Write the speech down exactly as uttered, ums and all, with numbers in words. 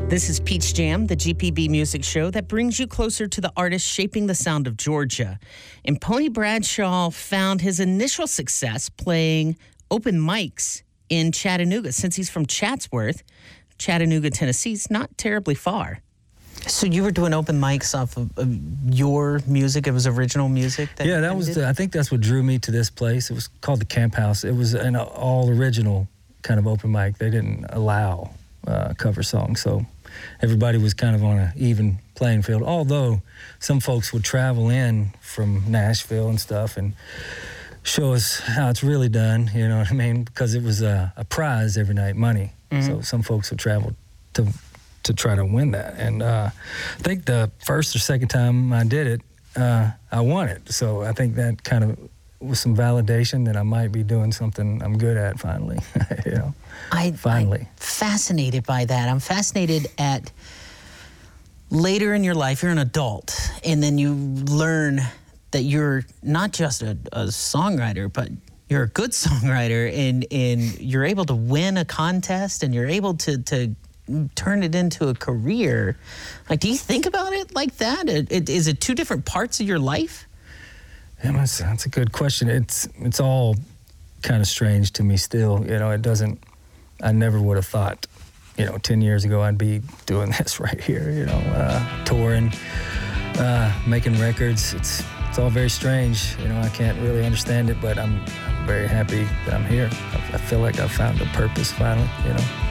This is Peach Jam, the G P B music show that brings you closer to the artists shaping the sound of Georgia. And Pony Bradshaw found his initial success playing open mics in Chattanooga. Since he's from Chatsworth, Chattanooga, Tennessee's not terribly far. So you were doing open mics off of, of your music? It was original music? That yeah, that was. The, I think that's what drew me to this place. It was called the Camp House. It was an all original kind of open mic. They didn't allow uh, cover songs, so everybody was kind of on an even playing field. Although some folks would travel in from Nashville and stuff and show us how it's really done. You know what I mean? Because it was a, a prize every night, money. Mm-hmm. So some folks would travel to. to try to win that. And uh, I think the first or second time I did it, uh, I won it. So I think that kind of was some validation that I might be doing something I'm good at finally, you know, I, finally. I'm fascinated by that. I'm fascinated at later in your life, you're an adult, and then you learn that you're not just a, a songwriter, but you're a good songwriter, and, and you're able to win a contest, and you're able to, to turn it into a career. Like, do you think about it like that? It, it, is it two different parts of your life? Yeah, that's, that's a good question. It's it's all kind of strange to me still. You know, it doesn't, I never would have thought, you know, ten years ago I'd be doing this right here, you know, uh, touring, uh, making records. It's it's all very strange. You know, I can't really understand it, but I'm, I'm very happy that I'm here. I, I feel like I've found a purpose finally, you know.